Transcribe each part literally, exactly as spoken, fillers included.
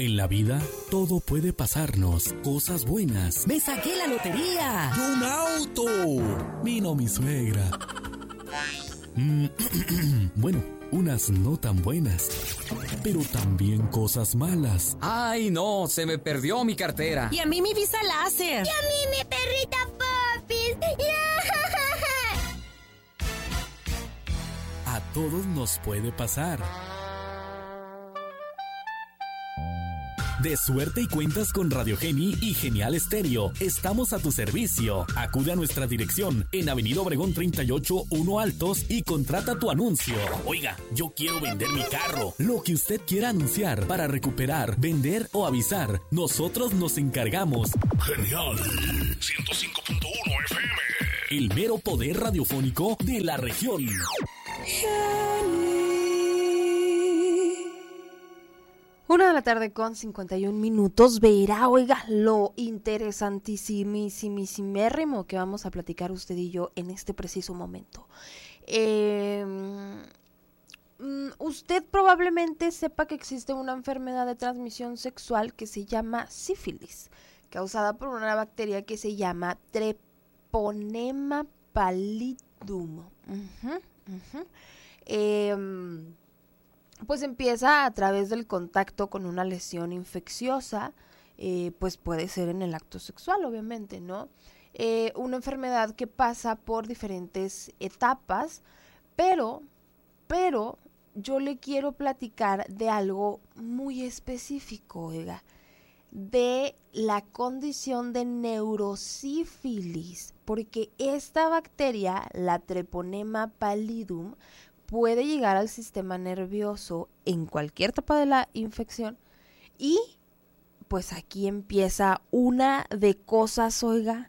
En la vida, todo puede pasarnos. Cosas buenas. ¡Me saqué la lotería! ¡Y un auto! Vino mi suegra. Mm, bueno, unas no tan buenas, pero también cosas malas. ¡Ay, no! Se me perdió mi cartera. Y a mí mi visa láser. Y a mí mi perrita Popis. A todos nos puede pasar. De suerte y cuentas con Radio Geni y Genial Estéreo. Estamos a tu servicio. Acude a nuestra dirección en Avenida Obregón treinta y ocho, uno Altos y contrata tu anuncio. Oiga, yo quiero vender mi carro. Lo que usted quiera anunciar para recuperar, vender o avisar, nosotros nos encargamos. Genial ciento cinco punto uno F M. El mero poder radiofónico de la región. Una de la tarde con cincuenta y un minutos. Verá, oiga, lo interesantísimísimísimo que vamos a platicar usted y yo en este preciso momento. Eh, usted probablemente sepa que existe una enfermedad de transmisión sexual que se llama sífilis, causada por una bacteria que se llama Treponema pallidum. Uh-huh, uh-huh. Eh, pues empieza a través del contacto con una lesión infecciosa, eh, pues puede ser en el acto sexual, obviamente, ¿no? Eh, una enfermedad que pasa por diferentes etapas, pero, pero yo le quiero platicar de algo muy específico, oiga, de la condición de neurosífilis, porque esta bacteria, la Treponema pallidum, puede llegar al sistema nervioso en cualquier etapa de la infección y pues aquí empieza una de cosas, oiga,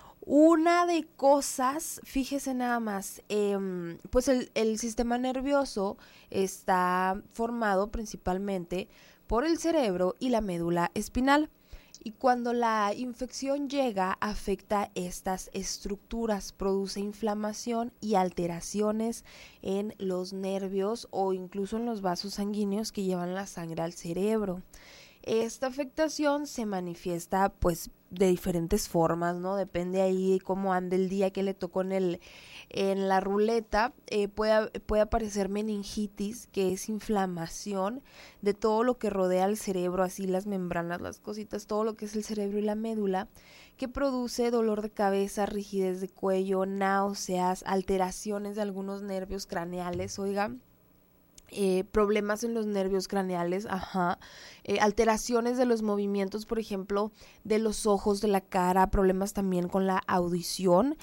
una de cosas, fíjese nada más, eh, pues el, el sistema nervioso está formado principalmente por el cerebro y la médula espinal. Y cuando la infección llega, afecta estas estructuras, produce inflamación y alteraciones en los nervios o incluso en los vasos sanguíneos que llevan la sangre al cerebro. Esta afectación se manifiesta pues de diferentes formas, ¿no? Depende ahí cómo ande el día que le tocó en el en la ruleta. Eh, puede, puede aparecer meningitis, que es inflamación de todo lo que rodea al cerebro, así las membranas, las cositas, todo lo que es el cerebro y la médula, que produce dolor de cabeza, rigidez de cuello, náuseas, alteraciones de algunos nervios craneales, oigan. Eh, problemas en los nervios craneales, ajá, eh, alteraciones de los movimientos, por ejemplo, de los ojos, de la cara, problemas también con la audición.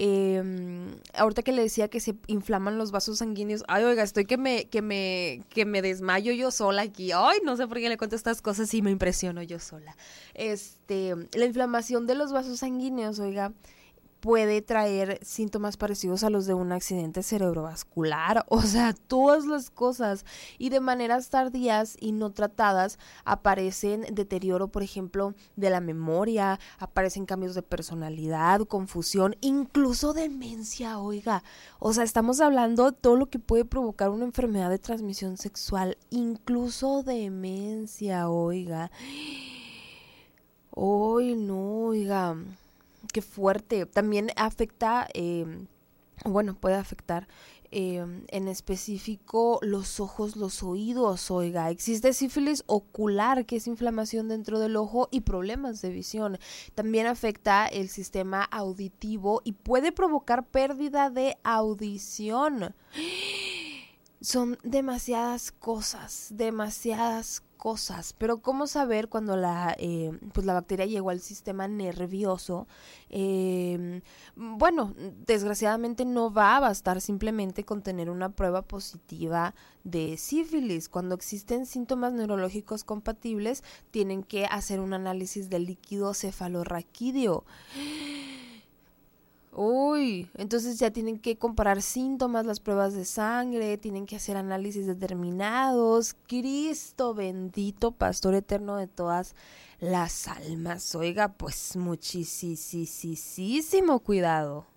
Eh, ahorita que le decía que se inflaman los vasos sanguíneos, ay, oiga, estoy que me, que me, que me desmayo yo sola aquí, ay, no sé por qué le cuento estas cosas y me impresiono yo sola. Este, la inflamación de los vasos sanguíneos, oiga, puede traer síntomas parecidos a los de un accidente cerebrovascular, o sea, todas las cosas, y de maneras tardías y no tratadas aparecen deterioro, por ejemplo, de la memoria, aparecen cambios de personalidad, confusión, incluso demencia, oiga, o sea, estamos hablando de todo lo que puede provocar una enfermedad de transmisión sexual, incluso demencia, oiga, hoy no, oiga, qué fuerte. También afecta, eh, bueno, puede afectar eh, en específico los ojos, los oídos, oiga. Existe sífilis ocular, que es inflamación dentro del ojo y problemas de visión. También afecta el sistema auditivo y puede provocar pérdida de audición. Son demasiadas cosas, demasiadas cosas, pero ¿cómo saber cuando la, eh, pues la bacteria llegó al sistema nervioso? Eh, bueno, desgraciadamente no va a bastar simplemente con tener una prueba positiva de sífilis. Cuando existen síntomas neurológicos compatibles, tienen que hacer un análisis del líquido cefalorraquídeo. Uy, entonces ya tienen que comparar síntomas, las pruebas de sangre, tienen que hacer análisis determinados. Cristo bendito, pastor eterno de todas las almas. Oiga, pues muchísimo cuidado.